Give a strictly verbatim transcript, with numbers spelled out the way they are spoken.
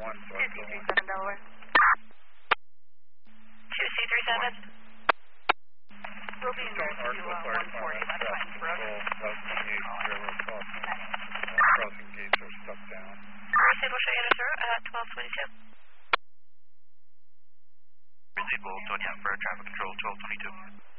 one, two C three seven Delaware. two C three seven. We'll be in route to uh, one forty, that's fine for us. South Gate, railroad crossing. Crossing gates are stuck down. Stable show units are at twelve twenty-two. Stable twenty out for traffic control, twelve twenty-two.